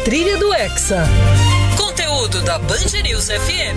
Trilha do Hexa. Conteúdo da Band News FM.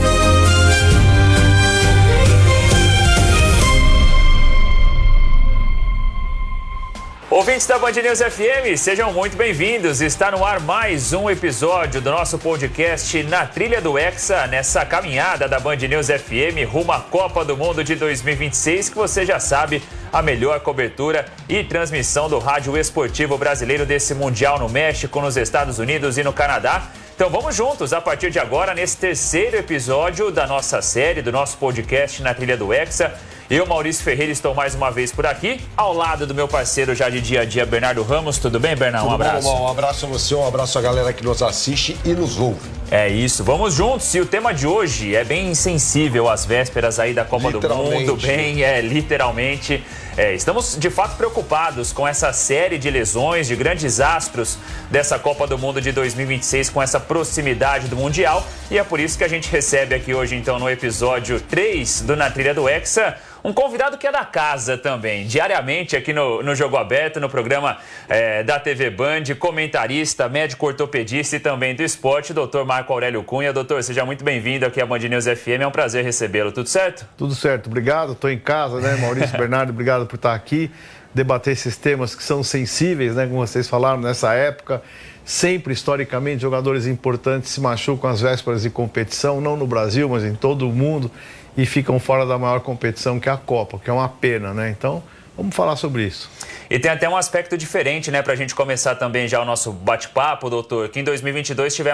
Ouvintes da Band News FM, sejam muito bem-vindos. Está no ar mais um episódio do nosso podcast Na Trilha do Hexa, nessa caminhada da Band News FM rumo à Copa do Mundo de 2026, que você já sabe, a melhor cobertura e transmissão do rádio esportivo brasileiro desse Mundial no México, nos Estados Unidos e no Canadá. Então vamos juntos, a partir de agora, nesse terceiro episódio da nossa série, do nosso podcast Na Trilha do Hexa. Eu, Maurício Ferreira, estou mais uma vez por aqui, ao lado do meu parceiro já de dia a dia, Bernardo Ramos. Tudo bem, Bernardo? Um abraço. Um abraço a você, um abraço a galera que nos assiste e nos ouve. É isso, vamos juntos. E o tema de hoje é bem sensível às vésperas aí da Copa do Mundo, literalmente. Estamos de fato preocupados com essa série de lesões de grandes astros dessa Copa do Mundo de 2026, com essa proximidade do Mundial. E é por isso que a gente recebe aqui hoje, então, no episódio 3 do Na Trilha do Hexa, um convidado que é da casa também, diariamente aqui no Jogo Aberto, no programa da TV Band, comentarista, médico ortopedista e também do esporte, doutor Marco Aurélio Cunha. Doutor, seja muito bem-vindo aqui à Band News FM, é um prazer recebê-lo, tudo certo? Tudo certo, obrigado, estou em casa, né, Maurício, Bernardo, obrigado por estar aqui, debater esses temas que são sensíveis, né, como vocês falaram, nessa época. Sempre, historicamente, jogadores importantes se machucam às vésperas de competição, não no Brasil, mas em todo o mundo, e ficam fora da maior competição, que é a Copa, que é uma pena, né? Então, vamos falar sobre isso. E tem até um aspecto diferente, né, pra gente começar também já o nosso bate-papo, doutor, que em 2022 tivemos